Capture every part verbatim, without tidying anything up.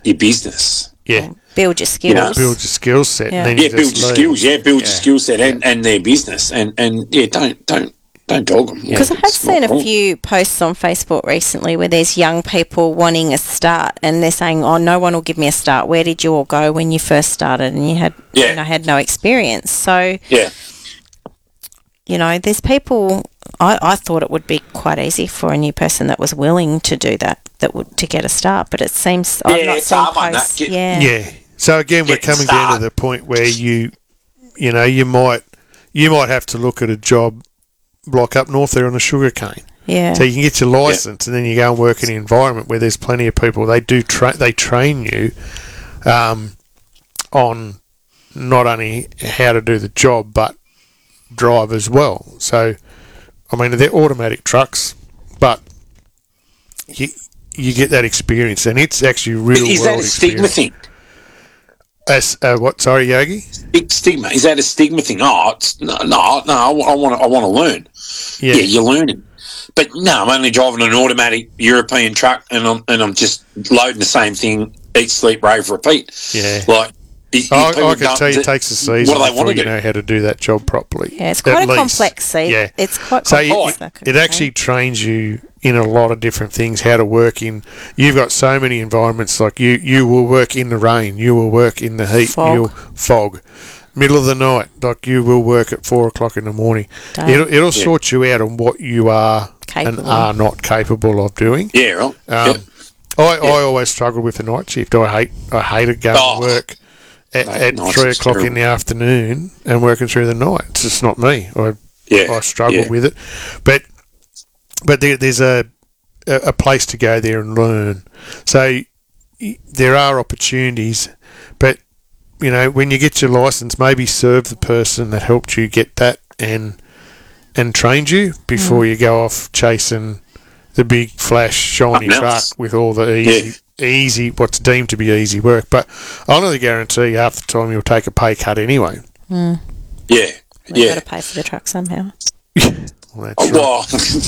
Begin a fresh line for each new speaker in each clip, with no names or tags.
your business.
Yeah.
Build your skills.
You know,
build your skill set.
Yeah.
And then
Yeah,
you
build
just
your
leave.
skills. Yeah, build
Yeah.
your skill set and, and their business. And, and yeah, don't don't don't dog them.
Because
Yeah,
I have seen a few posts on Facebook recently where there's young people wanting a start and they're saying, oh, no one will give me a start. Where did you all go when you first started and you had,
Yeah.
you know, had no experience? So,
Yeah.
you know, there's people, I, I thought it would be quite easy for a new person that was willing to do that, that would to get a start. But it seems, I've
Yeah,
not
it's
seen
hard one, that.
posts.
Get-
Yeah.
Yeah. So again, we're
Get
coming down
start.
to the point where you, you know, you might, you might have to look at a job like up north there on the sugar cane.
Yeah.
So you can get your license, and then you go and work in an environment where there's plenty of people. They do tra- they train you um, on not only how to do the job but drive as well. So, I mean, they're automatic trucks, but you you get that experience, and it's actually real
Is
world
that a stigma
experience.
thing?
As, uh, what? Sorry, Yogi.
Big stigma. Is that a stigma thing? Oh, it's, no, no, no. I want to. I want to learn.
Yeah.
Yeah, you're learning. But no, I'm only driving an automatic European truck, and I'm and I'm just loading the same thing, eat, sleep, rave, repeat.
Yeah.
Like, if,
I,
if people
I can
don't-
tell you, it takes a season
What do they
before
want to
you
do?
know how to do that job properly.
Yeah, it's quite
At
a
least.
complex seat.
Yeah.
It's quite
So
complex.
it, it actually trains you in a lot of different things, how to work in. You've got so many environments, like you, you will work in the rain, you will work in the heat,
Fog.
you'll fog. Middle of the night, like you will work at four o'clock in the morning.
Damn.
It'll, it'll sort you out on what you are
Capable.
and are not capable of doing.
Yeah, right.
Um,
Yep.
I, I always struggle with the night shift. I hate I hated going
Oh.
to work at,
Mate,
at
night
three
shift's
o'clock in
terrible.
the afternoon and working through the night. It's just not me. I
Yeah,
I struggle
yeah.
with it, but but there, there's a a a place to go there and learn. So y- there are opportunities, but you know when you get your license, maybe serve the person that helped you get that and and trained you before you go off chasing the big flash shiny
Nothing
truck
else.
with all the easy easy what's deemed to be easy work. But I'll only guarantee you half the time you'll take a pay cut anyway.
Yeah,
We've
yeah.
got to pay for the truck somehow.
Well, that's
Oh,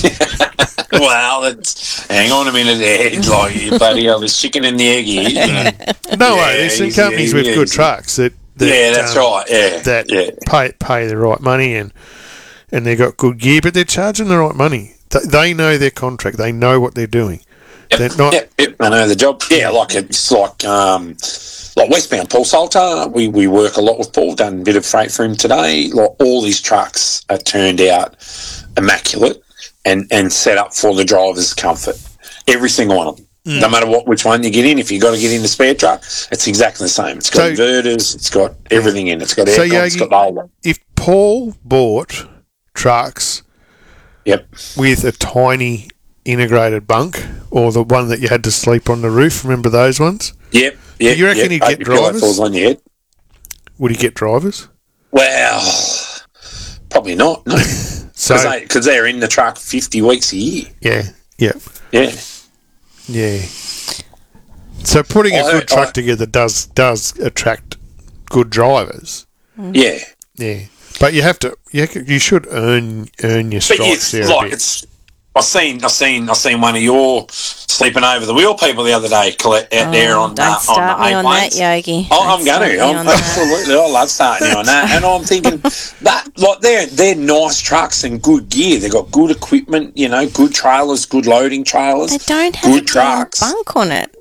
right.
well, well, it's, hang on a minute there. Like, you bloody hell, there's chicken and the egg here. You know.
No
Yeah,
way. There's some
easy,
companies with
yeah,
good
easy.
trucks that, that
Yeah, that's
um,
right. Yeah,
that
yeah.
pay pay the right money and and they got good gear, but they're charging the right money. Th- They know their contract. They know what they're doing.
Yep,
They're not.
yep, yep, I know the job. Yeah, like it's like um, like westbound Paul Salter. We we work a lot with Paul. Done a bit of freight for him today. Like all these trucks are turned out immaculate and and set up for the driver's comfort. Every single one of them.
Mm.
No matter what which one you get in, if you got to get in the spare truck, it's exactly the same. It's got
So-
inverters. It's got everything in. It's got
So,
aircon. It's
Yogi-
got the whole lot.
If Paul bought trucks
Yep.
with a tiny integrated bunk or the one that you had to sleep on the roof, remember those ones?
Yep. Yep.
you reckon
yep.
he'd
Hope
get
your pillow
drivers?
falls on your head.
Would he get drivers?
Well, probably not. No.
So
Because they, 'cause they're in the truck fifty weeks a year.
yeah, yeah,
Yeah.
yeah. So putting a
I-
good truck
I-
together does does attract good drivers.
Yeah.
Yeah, but you have to. You, c- you should earn earn your
But
stripes
it's
there a
like
bit.
it's. I seen, I seen, I seen one of your sleeping over the wheel people the other day, Colette, out there on
Don't
uh,
start
on
me
the
on
A-planes.
that, Yogi.
Oh,
Don't
I'm
start
going
me
to. I'm
on that.
absolutely. I love starting you on that, and I'm thinking that like they're they're nice trucks and good gear. They've got good equipment, you know, good trailers, good loading trailers.
They don't have
good
a
trucks,
bunk on it.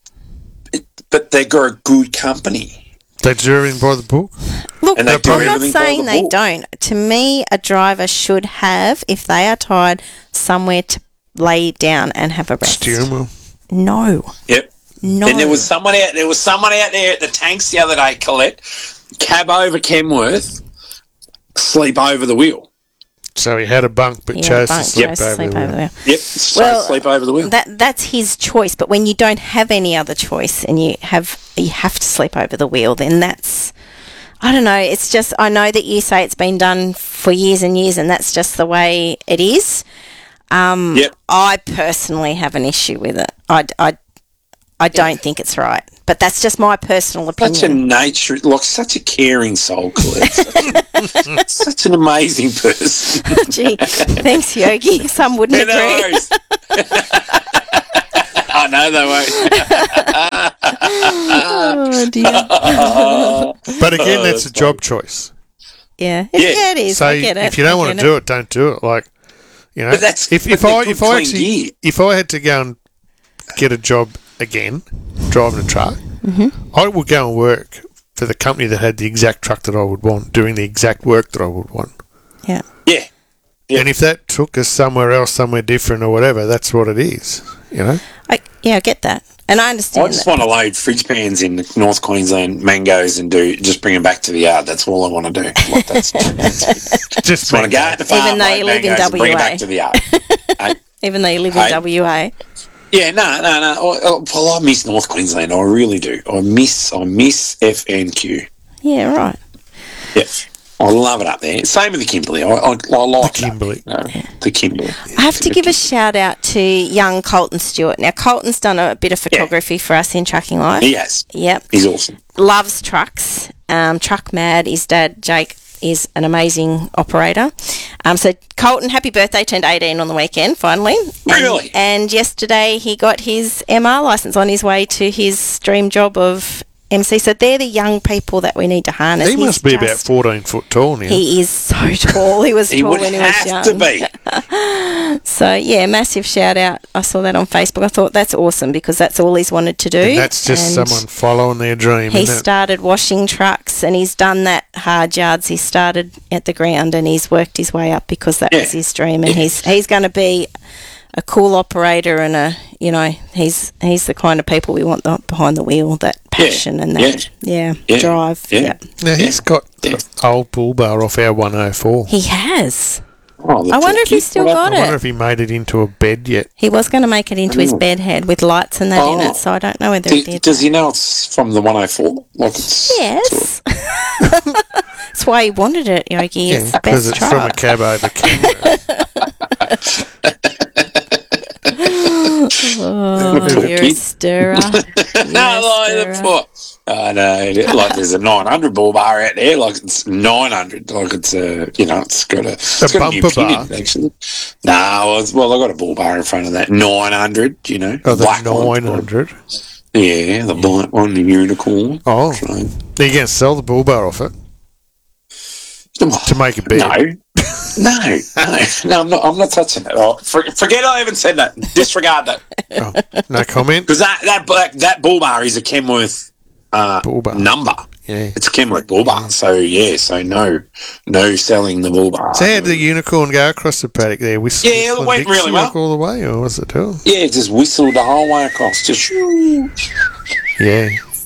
but they've got a good company.
They do in by the book.
Look,
And they
I'm
do
not
everything by
saying
the
they
book.
don't. To me, a driver should have, if they are tired, somewhere to lay down and have a rest.
Steering wheel.
No,
Yep.
no.
And there was someone out there was someone out there at the tanks the other day, Colette, cab over Kenworth, sleep over the wheel.
So he had a bunk, but
Yeah,
chose
bunk,
to sleep
chose to
over
sleep
the
over
wheel.
the wheel.
Yep, so
Well,
sleep over the wheel.
That that's his choice. But when you don't have any other choice and you have you have to sleep over the wheel, then that's I don't know. It's just I know that you say it's been done for years and years, and that's just the way it is. Um,
Yep.
I personally have an issue with it. I, I, I don't think it's right. But that's just my personal
Such a
opinion.
nature, like such a caring soul, Colette. Such, a- such an amazing person.
Gee, thanks, Yogi. Some wouldn't
Who
agree.
knows? I know they won't.
But again, that's a job choice.
Yeah, yeah, yeah it is.
So
I get it.
if you don't
I
want to
get
do it, don't do it. Like, you know,
But that's-
if if
but
I
they're
if
good
I
clean
actually
gear.
if I had to go and get a job again, driving a truck,
Mm-hmm.
I would go and work for the company that had the exact truck that I would want, doing the exact work that I would want.
Yeah.
Yeah. Yeah.
And if that took us somewhere else, somewhere different or whatever, that's what it is. You know.
I, yeah, I get that. And I understand
I just
that.
want to load fridge pans in North Queensland mangoes and do just bring them back to the yard. That's all I want to do. Like that's, that's,
Just
just want to go out the farm,
Even though
load
you live in
mangoes and bring
W
it
A.
back to the yard. Hey?
Even though you live in
Hey.
W A.
Yeah, no, no, no. Oh, oh, well, I miss North Queensland. I really do. I miss, I miss F N Q.
Yeah, right.
Yeah, I love it up there. Same with the Kimberley. I, I, I like
The Kimberley.
It up there, you know, the Kimberley.
I have to give a shout out to young Colton Stewart. Now, Colton's done a bit of photography for us in Trucking Life.
He has.
Yep.
He's awesome.
Loves trucks. Um, truck mad. His dad, Jake, is an amazing operator. Um, so, Colton, happy birthday, turned eighteen on the weekend, finally.
Really?
And, and yesterday he got his M R licence on his way to his dream job of M C. So, they're the young people that we need to harness.
He
He's
must be about
just-
fourteen foot tall now.
He is so tall. He was
He
tall
would
when he was
have
young.
to be.
So, yeah, massive shout out. I saw that on Facebook. I thought that's awesome because that's all he's wanted to do.
And that's just
And
someone following their dream.
he
isn't it?
started washing trucks and he's done that hard yards. He started at the ground and he's worked his way up because that
Yeah.
was his dream. And
Yeah.
he's he's going to be a cool operator and a, you know, he's he's the kind of people we want the, behind the wheel, that passion and that, yeah,
Yeah.
drive.
Yeah.
Yeah.
Now, he's got
Yeah.
the old bull bar off our one oh four.
He has.
Oh, the
I wonder if
kid.
he's still
What
got
I wonder
it.
if he made it into a bed yet.
He was going to make it into his
Ooh.
bed head with lights and that in
Oh.
it, so I don't know whether he
Do,
did.
does he know it's from the one oh four? Like it's
Yes. That's why he wanted it, Yogi. It's the
Because
best
it's from a
truck.
cab over Canberra.
Oh,
Little
you're a
kid.
stirrer. You're
No,
a
like the
stirrer.
foot. I know. it- Like there's a nine hundred bull bar out there. Like it's nine hundred. Like it's a, you know, it's got a, it's got a new
bumper
pin in
bar?
it, actually. No, well, it's- well, I got a bull bar in front of that nine hundred. You know,
Oh, the
black one.
nine hundred.
Yeah, the black one, the unicorn.
Oh,
So,
are you going to sell the bull bar off it to make a bed?
No, no, no, no. I'm not. I'm not touching it. Oh, for, forget I even said that. Disregard that.
Oh, no comment?
Because that that black that bull bar is a Kenworth uh,
Bull bar.
number.
Yeah.
It's a Kenworth bull bar. So yeah, so no, no selling the bull bar.
So how did the unicorn go across the paddock there? Whist-
Yeah, it
whistling
went
Dixie
really well.
like all the way, or was it all?
Yeah, it just whistled the whole way across. Just shoo.
Yeah.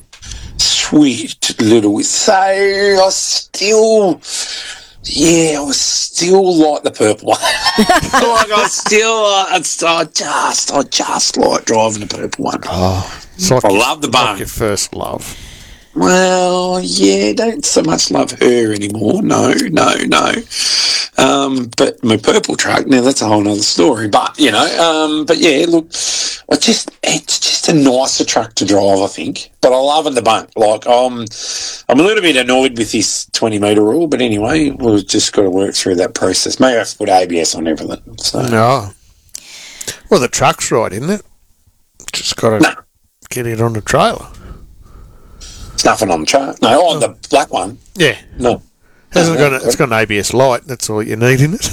Sweet little whistle. So I still, yeah, I was still like the purple one. Like I still, I, I just, I just like driving the purple one.
Oh, it's like
I love the
like
bone.
your first love.
Well, yeah, don't so much love her anymore. No, no, no. Um, but my purple truck, now that's a whole other story. But, you know, um, but yeah, look, I just, it's just a nicer truck to drive, I think. But I love it the bunk. Like, um, I'm a little bit annoyed with this twenty metre rule, but anyway, we've just got to work through that process. Maybe I have to put A B S on everything. So.
No. Well, the truck's right, isn't it? Just got to
No.
get it on the trailer.
It's nothing on the truck. No, on the black one.
Yeah.
No.
Hasn't
No,
got a, it's got an A B S light. That's all you need in it.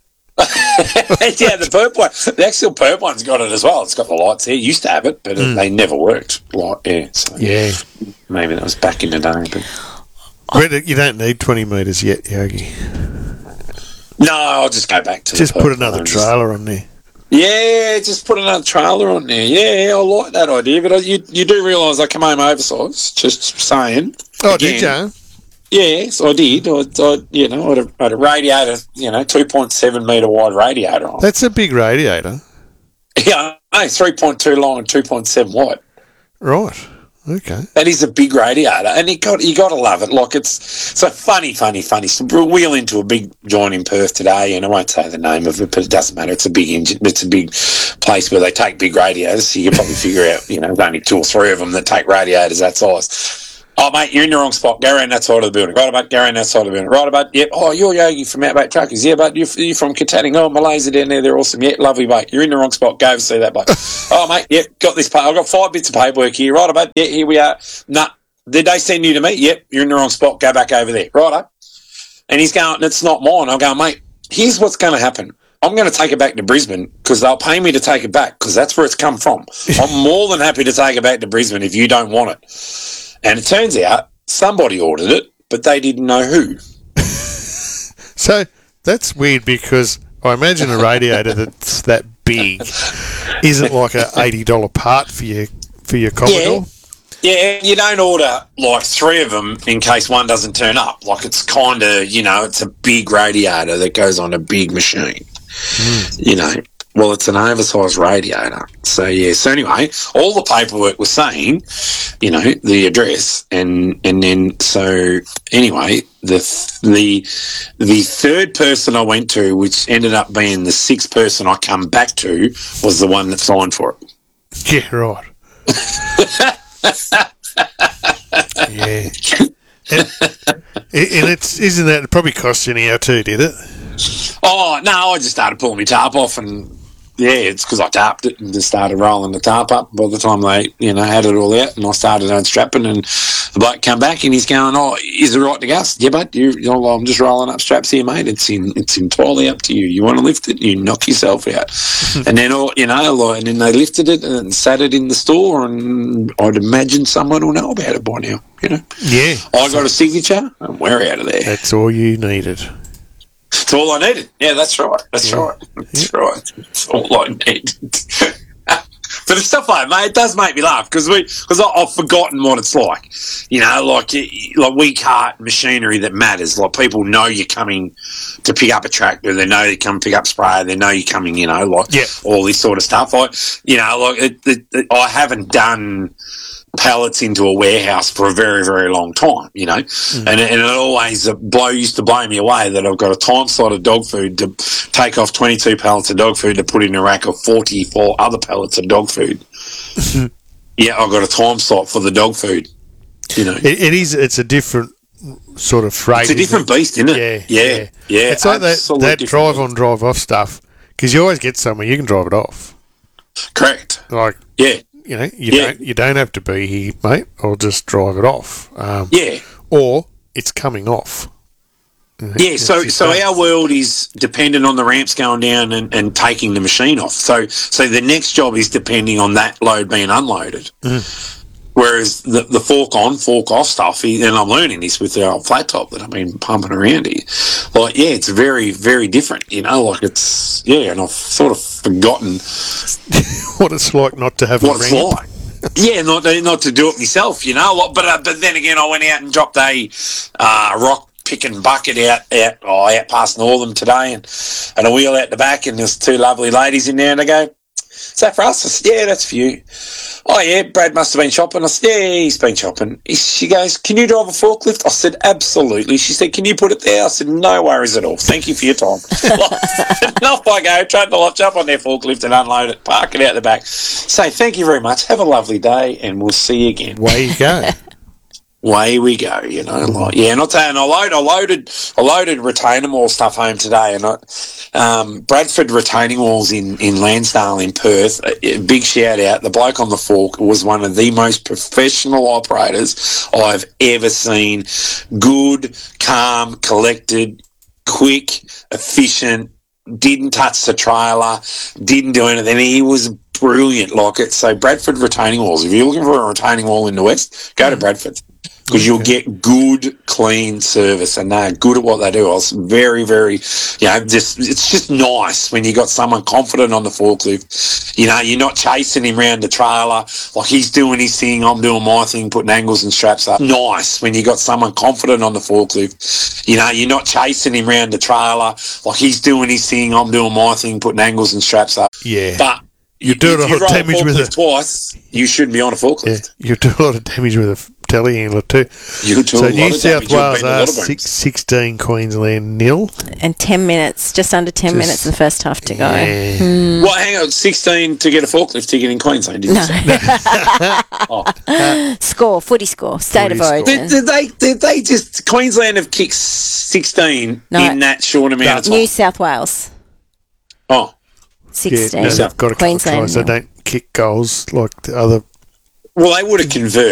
Yeah, the purple one. The actual purple one's got it as well. It's got the lights there. It used to have it, but it, they never worked. Like, yeah, so
Yeah.
maybe that was back in the day. But
But you don't need twenty metres yet, Yogi.
no, I'll just go back to
Just
the
put
purple
another
one.
trailer on there.
Yeah, just put another trailer on there. Yeah, I like that idea. But I, you you do realise I come home oversized. Just saying.
Oh,
Again,
did you?
Yes, I did. I, I you know, I had, a, I had a radiator, you know, two point seven metre wide radiator on.
That's a big radiator.
Yeah, no, three point two long and two point seven wide.
Right. Okay.
That is a big radiator, and you got you got to love it. Like it's so funny, funny, funny. So we'll wheel into a big joint in Perth today, and I won't say the name of it, but it doesn't matter. It's a big engine. It's a big place where they take big radiators. So you can probably figure out, you know, there's only two or three of them that take radiators that size. Oh, mate, you're in the wrong spot. Go around that side of the building. Right about, go around that side of the building. Right about, yep. Oh, you're Yogi from Outback Truckers. Yeah, but you're, you're from Katanning. Oh, Malaysia down there. They're awesome. Yeah, lovely, mate. You're in the wrong spot. Go over see that, mate. Oh, mate, yep, got this. Pa- I've got five bits of paperwork here. Right about, yeah, here we are. Nah, did they send you to me? Yep, you're in the wrong spot. Go back over there. Righto. And he's going, it's not mine. I'm going, mate, here's what's going to happen. I'm going to take it back to Brisbane because they'll pay me to take it back because that's where it's come from. I'm more than happy to take it back to Brisbane if you don't want it. And it turns out somebody ordered it, but they didn't know who.
So that's weird because I imagine a radiator that's that big isn't like a eighty dollar part for your for your Commodore.
Yeah. Yeah, you don't order like three of them in case one doesn't turn up. Like it's kind of, you know, it's a big radiator that goes on a big machine. Mm. You know, well, it's an oversized radiator. So, yeah. So, anyway, all the paperwork was saying, you know, the address. And and then, so, anyway, the the the third person I went to, which ended up being the sixth person I come back to, was the one that signed for it.
Yeah, right. Yeah. And, and it's, isn't that, it probably cost you anyhow too, did it?
Oh, no, I just started pulling my tarp off and, yeah, it's because I tarped it and just started rolling the tarp up. By the time they, you know, had it all out and I started unstrapping and the bloke come back and he's going, oh, is it right to go? I said, yeah, but you, you know, I'm just rolling up straps here, mate. It's in, it's entirely up to you. You want to lift it, you knock yourself out. And then, all, you know, like, and then they lifted it and sat it in the store and I'd imagine someone will know about it by now, you know.
Yeah.
I got a signature and we're out of there.
That's all you needed.
That's all I needed. Yeah, that's right. That's yeah. right. That's yeah. right. That's all I needed. But it's stuff like that, mate. It does make me laugh because we because I've forgotten what it's like. You know, like like we cart machinery that matters. Like people know you're coming to pick up a tractor. They know you come pick up sprayer. They know you're coming. You know, like
yeah.
all this sort of stuff. Like you know, like it, it, it, I haven't done pallets into a warehouse for a very, very long time, you know, mm. and, and it always uh, blow used to blow me away that I've got a time slot of dog food to take off twenty-two pallets of dog food to put in a rack of forty-four other pallets of dog food. Yeah, I've got a time slot for the dog food, you know.
It, it is, it's a different sort of freight.
It's a different
it?
beast, isn't it?
Yeah,
yeah, yeah. yeah
it's like that, that drive on, drive off stuff because you always get somewhere you can drive it off.
Correct.
Like,
yeah.
You know, you
yeah.
don't you don't have to be here, mate. I'll just drive it off. Um,
yeah.
Or it's coming off.
Yeah, so so our world is dependent on the ramps going down and, and taking the machine off. So so the next job is depending on that load being unloaded. Mm. Whereas the, the fork on, fork off stuff, and I'm learning this with the old flat top that I've been pumping around here. Like, yeah, it's very, very different, you know, like it's, yeah, and I've sort of forgotten
what it's like not to have
what
a
it's
ramp.
like. Yeah, not to, not to do it myself, you know, but uh, but then again, I went out and dropped a uh, rock picking bucket out out, oh, out past Northam today and, and a wheel out the back, and there's two lovely ladies in there, and they go, is that for us? I said, yeah, that's for you. Oh, yeah, Brad must have been shopping. I said, yeah, he's been shopping. She goes, can you drive a forklift? I said, absolutely. She said, can you put it there? I said, no worries at all. Thank you for your time. And off I go, trying to lock up on their forklift and unload it, park it out the back. Say, thank you very much. Have a lovely day, and we'll see you again.
Way you go.
Way we go, you know. Like, yeah, and I'll tell you, and I, load, I loaded I loaded retaining wall stuff home today, and I, um, Bradford Retaining Walls in, in Lansdale in Perth, a, a big shout out. The bloke on the fork was one of the most professional operators I've ever seen. Good, calm, collected, quick, efficient, didn't touch the trailer, didn't do anything. He was brilliant like it. So Bradford Retaining Walls, if you're looking for a retaining wall in the West, go to Bradford. Because you'll get good, clean service, and they're good at what they do. I was very, very, you know, just it's just nice when you got someone confident on the forklift. You know, you're not chasing him around the trailer like he's doing his thing, I'm doing my thing, putting angles and straps up. Nice when you got someone confident on the forklift. You know, you're not chasing him around the trailer like he's doing his thing, I'm doing my thing, putting angles and straps up.
Yeah,
but
you do a lot of damage with it
twice. You shouldn't be on a forklift.
Yeah, you do a lot of damage with a telehandler too.
You do
so
a
New
lot
South
of
Wales are six, sixteen, Queensland nil,
and ten minutes, just under ten just, minutes in the first half to go.
Yeah.
Hmm.
Well, hang on, sixteen to get a forklift ticket in Queensland. Didn't
no.
you say? oh.
uh, score, footy score, state
footy
of origin.
Did, did they? Did they just Queensland have kicked sixteen no, in that short amount of time?
New South Wales.
Oh.
Sixteen.
Yeah, no, they've got to
Queensland.
They don't kick goals like the other.
Well, they would have converted.